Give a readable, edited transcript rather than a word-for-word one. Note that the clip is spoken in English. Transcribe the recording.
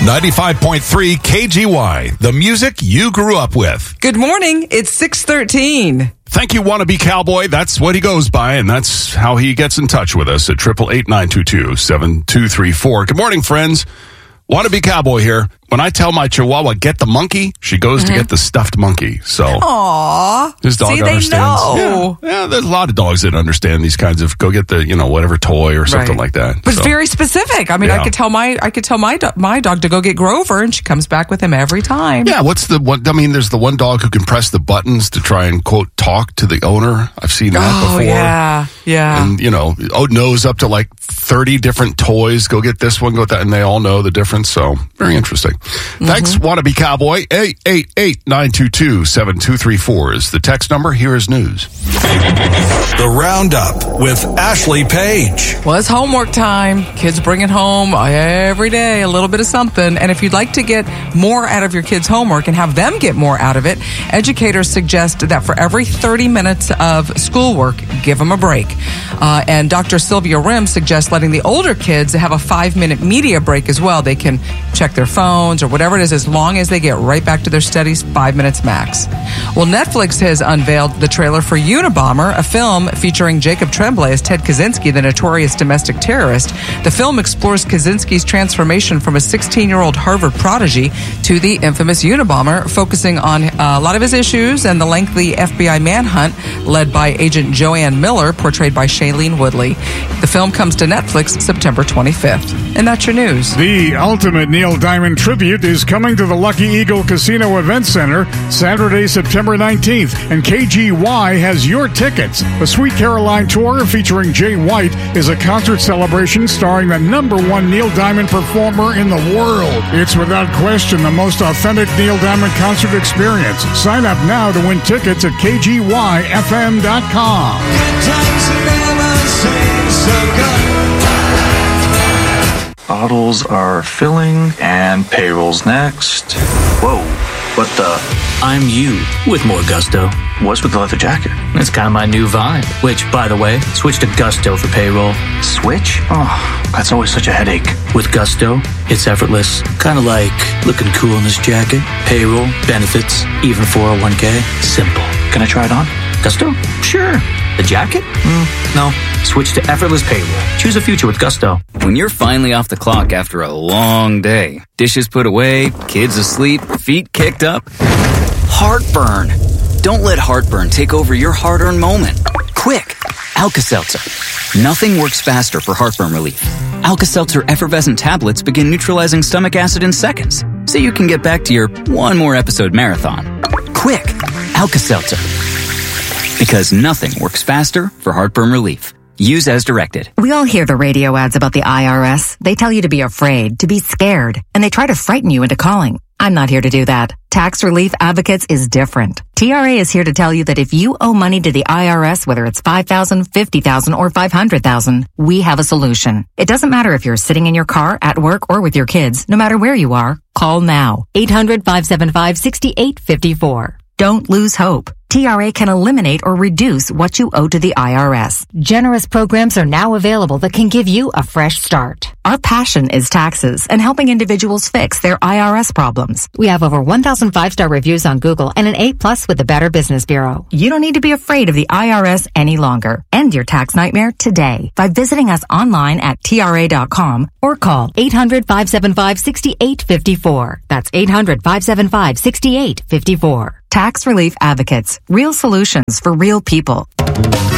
95.3 KGY, the music you grew up with. Good morning. It's 6:13. Thank you, Wannabe Cowboy. That's what he goes by, and that's how he gets in touch with us at 888-922-7234. Good morning, friends. Wannabe Cowboy here. When I tell my Chihuahua, get the monkey, she goes to get the stuffed monkey. So, Aww. This dog understands. They know. Yeah, there's a lot of dogs that understand these kinds of, go get the, whatever toy or something like that. But it's very specific. I mean, I could tell my dog to go get Grover, and she comes back with him every time. Yeah, what's the one? I mean, there's the one dog who can press the buttons to try and, quote, talk to the owner. I've seen that before. Yeah. And, knows up to like 30 different toys. Go get this one, go get that, and they all know the difference. So, very interesting. Thanks, Wannabe Cowboy. 888-922-7234 is the text number. Here is news. The Roundup with Ashley Page. Well, it's homework time. Kids bring it home every day, a little bit of something. And if you'd like to get more out of your kids' homework and have them get more out of it, educators suggest that for every 30 minutes of schoolwork, give them a break. And Dr. Sylvia Rim suggests letting the older kids have a 5-minute media break as well. They can check their phones or whatever it is, as long as they get right back to their studies, 5 minutes max. Well, Netflix has unveiled the trailer for Unabomber, a film featuring Jacob Tremblay as Ted Kaczynski, the notorious domestic terrorist. The film explores Kaczynski's transformation from a 16-year-old Harvard prodigy to the infamous Unabomber, focusing on a lot of his issues and the lengthy FBI manhunt led by Agent Joanne Miller, portrayed by Shailene Woodley. The film comes to Netflix September 25th. And that's your news. The ultimate Neil Diamond tribute is coming to the Lucky Eagle Casino Event Center Saturday, September 19th, and KGY has your tickets. The Sweet Caroline Tour featuring Jay White is a concert celebration starring the #1 Neil Diamond performer in the world. It's without question the most authentic Neil Diamond concert experience. Sign up now to win tickets at KGYFM.com. Bottles are filling and payroll's next. Whoa, what the? I'm you with more gusto. What's with the leather jacket? It's kind of my new vibe. Which, by the way, switch to Gusto for payroll. Switch? Oh, that's always such a headache. With Gusto, it's effortless. Kind of like looking cool in this jacket. Payroll, benefits, even 401k. Simple. Can I try it on? Gusto? Sure. The jacket? No. Switch to effortless payroll. Choose a future with Gusto. When you're finally off the clock after a long day, dishes put away, kids asleep, feet kicked up, heartburn. Don't let heartburn take over your hard-earned moment. Quick, Alka-Seltzer. Nothing works faster for heartburn relief. Alka-Seltzer effervescent tablets begin neutralizing stomach acid in seconds, so you can get back to your one more episode marathon. Quick, Alka-Seltzer. Because nothing works faster for heartburn relief. Use as directed. We all hear the radio ads about the IRS. They tell you to be afraid, to be scared, and they try to frighten you into calling. I'm not here to do that. Tax Relief Advocates is different. TRA is here to tell you that if you owe money to the IRS, whether it's $5,000, $50,000, or $500,000, we have a solution. It doesn't matter if you're sitting in your car, at work, or with your kids. No matter where you are, call now. 800-575-6854. Don't lose hope. TRA can eliminate or reduce what you owe to the IRS. Generous programs are now available that can give you a fresh start. Our passion is taxes and helping individuals fix their IRS problems. We have over 1,000 5-star reviews on Google and an A+ with the Better Business Bureau. You don't need to be afraid of the IRS any longer. End your tax nightmare today by visiting us online at TRA.com or call 800-575-6854. That's 800-575-6854. Tax Relief Advocates. Real solutions for real people.